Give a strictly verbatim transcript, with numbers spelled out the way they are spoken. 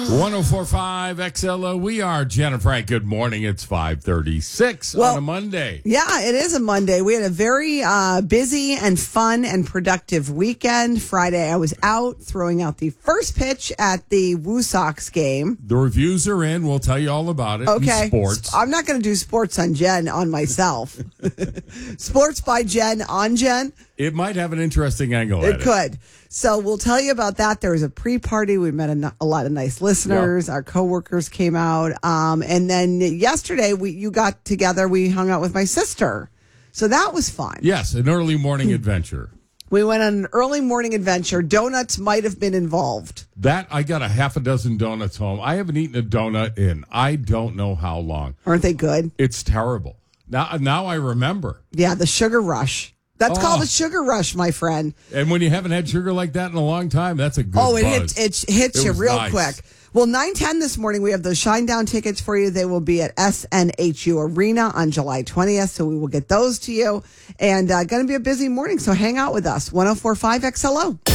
one oh four point five X L O. We are Jen and Frank. Good morning. It's five thirty-six well, on a Monday. Yeah, it is a Monday. We had a very uh, busy and fun and productive weekend. Friday, I was out throwing out the first pitch at the Woo Sox game. The reviews are in. We'll tell you all about it. Okay. In sports. I'm not going to do sports on Jen on myself. Sports by Jen on Jen. It might have an interesting angle It at could. So we'll tell you about that. There was a pre-party. We met a, a lot of nice listeners. Yep. Our coworkers came out. Um, and then yesterday, we you got together. We hung out with my sister. So that was fun. Yes, an early morning adventure. We went on an early morning adventure. Donuts might have been involved. That, I got a half a dozen donuts home. I haven't eaten a donut in I don't know how long. Aren't they good? It's terrible. Now, now I remember. Yeah, the sugar rush. That's Oh. called a sugar rush, my friend. And when you haven't had sugar like that in a long time, that's a good Oh, it, buzz. hit, it hits It you was real nice. quick. Well, nine ten this morning, we have those Shine Down tickets for you. They will be at S N H U Arena on July twentieth, so we will get those to you. And uh, going to be a busy morning, so hang out with us. one oh four point five X L O.